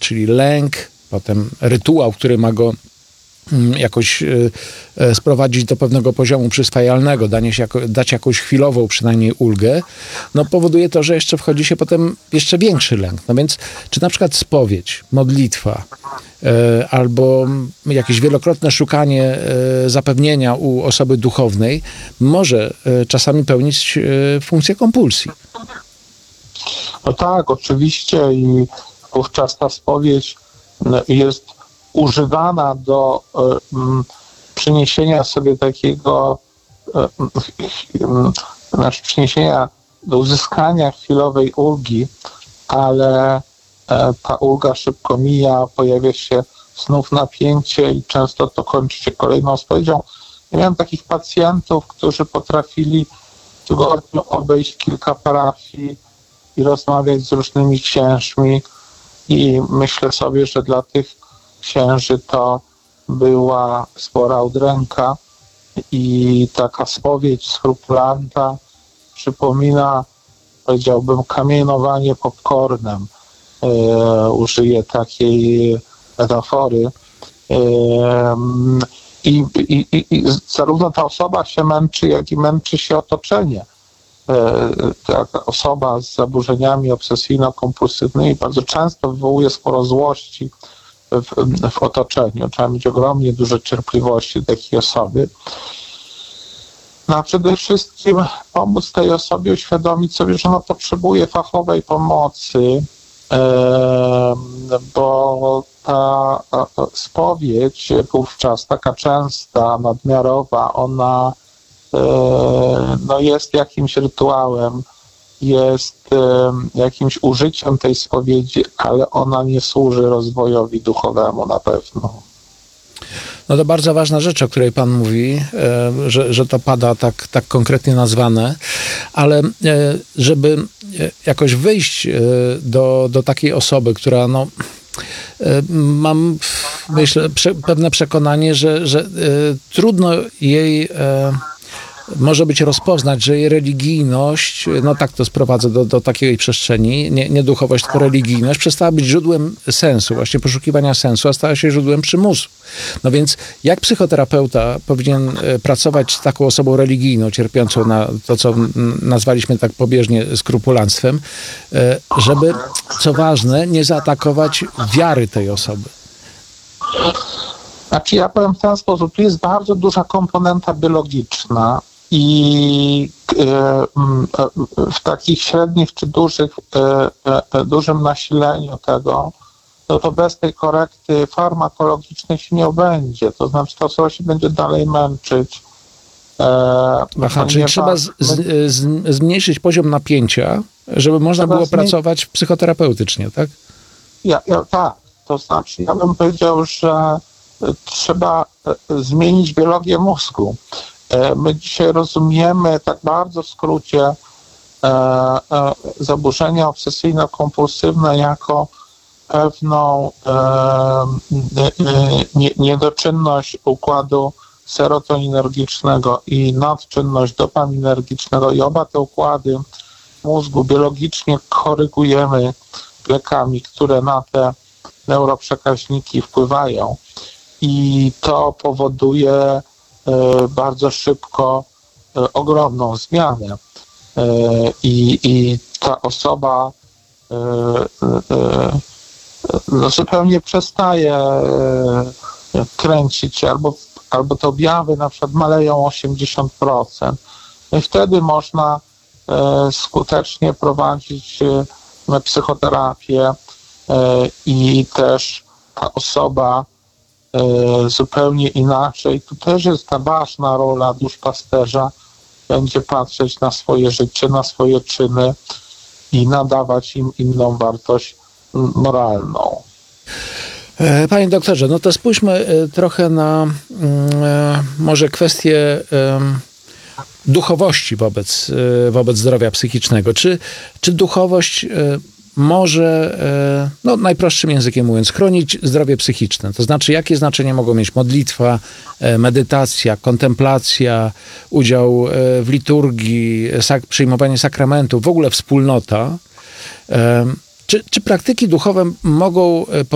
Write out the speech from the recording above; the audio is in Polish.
czyli lęk, potem rytuał, który ma go jakoś sprowadzić do pewnego poziomu przyswajalnego, dać jakąś chwilową przynajmniej ulgę, no powoduje to, że jeszcze wchodzi się potem jeszcze większy lęk. No więc czy na przykład spowiedź, modlitwa albo jakieś wielokrotne szukanie zapewnienia u osoby duchownej może czasami pełnić funkcję kompulsji? No tak, oczywiście i wówczas ta spowiedź jest używana do przyniesienia sobie takiego, przyniesienia do uzyskania chwilowej ulgi, ale ta ulga szybko mija, pojawia się znów napięcie i często to kończy się kolejną spowiedzią. Ja miałem takich pacjentów, którzy potrafili w tygodniu obejść kilka parafii i rozmawiać z różnymi księżmi i myślę sobie, że dla tych księży to była spora udręka i taka spowiedź skrupulanta przypomina, powiedziałbym, kamienowanie popcornem. Użyję takiej metafory. I zarówno ta osoba się męczy, jak i męczy się otoczenie. Taka osoba z zaburzeniami obsesyjno-kompulsywnymi bardzo często wywołuje sporo złości w otoczeniu. Trzeba mieć ogromnie dużo cierpliwości do takiej osoby. No a przede wszystkim pomóc tej osobie uświadomić sobie, że ona potrzebuje fachowej pomocy, bo ta spowiedź wówczas taka częsta, nadmiarowa, ona no jest jakimś rytuałem, jest jakimś użyciem tej spowiedzi, ale ona nie służy rozwojowi duchowemu na pewno. No to bardzo ważna rzecz, o której pan mówi, że to pada tak konkretnie nazwane, ale żeby jakoś wyjść do takiej osoby, która no mam, myślę, pewne przekonanie, że trudno jej może być rozpoznać, że jej religijność, no tak to sprowadzę do takiej przestrzeni, nie duchowość, tylko religijność, przestała być źródłem sensu, właśnie poszukiwania sensu, a stała się źródłem przymusu. No więc jak psychoterapeuta powinien pracować z taką osobą religijną, cierpiącą na to, co nazwaliśmy tak pobieżnie skrupulanstwem, żeby, co ważne, nie zaatakować wiary tej osoby? Znaczy ja powiem w ten sposób, tu jest bardzo duża komponenta biologiczna i w takich średnich czy dużym nasileniu tego, no to bez tej korekty farmakologicznej się nie obędzie. To znaczy ta osoba się będzie dalej męczyć. Czyli trzeba zmniejszyć poziom napięcia, żeby można było pracować psychoterapeutycznie, tak? Tak, to znaczy ja bym powiedział, że trzeba zmienić biologię mózgu. My dzisiaj rozumiemy tak bardzo w skrócie zaburzenia obsesyjno-kompulsywne jako pewną niedoczynność układu serotoninergicznego i nadczynność dopaminergicznego i oba te układy mózgu biologicznie korygujemy lekami, które na te neuroprzekaźniki wpływają i to powoduje bardzo szybko ogromną zmianę i ta osoba no zupełnie przestaje kręcić się albo te objawy na przykład maleją 80%. No i wtedy można skutecznie prowadzić psychoterapię i też ta osoba zupełnie inaczej. Tu też jest ta ważna rola duszpasterza. Będzie patrzeć na swoje życie, na swoje czyny i nadawać im inną wartość moralną. Panie doktorze, no to spójrzmy trochę na może kwestię duchowości wobec zdrowia psychicznego. Czy duchowość może, no najprostszym językiem mówiąc, chronić zdrowie psychiczne? To znaczy, jakie znaczenie mogą mieć modlitwa, medytacja, kontemplacja, udział w liturgii, przyjmowanie sakramentów, w ogóle wspólnota? Czy praktyki duchowe mogą